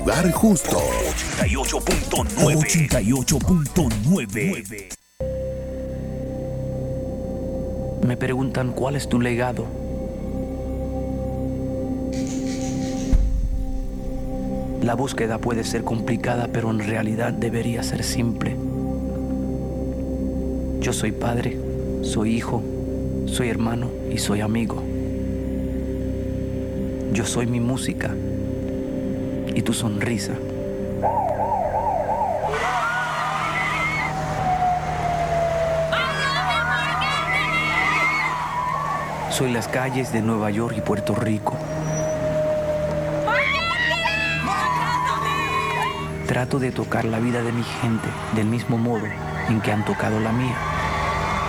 Lugar justo. 88.9. 88.9. Me preguntan cuál es tu legado. La búsqueda puede ser complicada, pero en realidad debería ser simple. Yo soy padre, soy hijo, soy hermano y soy amigo. Yo soy mi música y tu sonrisa. Soy las calles de Nueva York y Puerto Rico. Trato de tocar la vida de mi gente del mismo modo en que han tocado la mía.